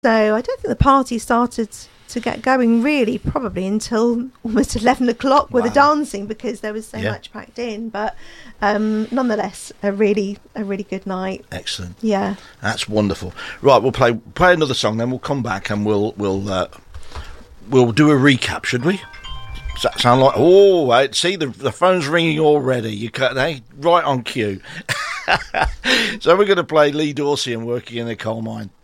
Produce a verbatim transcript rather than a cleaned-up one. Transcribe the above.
So I don't think the party started to get going really probably until almost eleven o'clock with Wow. the dancing, because there was so Yeah. much packed in. But um, nonetheless, a really a really good night. Excellent. Yeah. That's wonderful. Right, we'll play play another song, then we'll come back and we'll we'll uh, we'll do a recap, should we? Does that sound like? Oh, wait, see the the phone's ringing already. You cut, eh? Right on cue. So we're going to play Lee Dorsey and Working in a Coal Mine.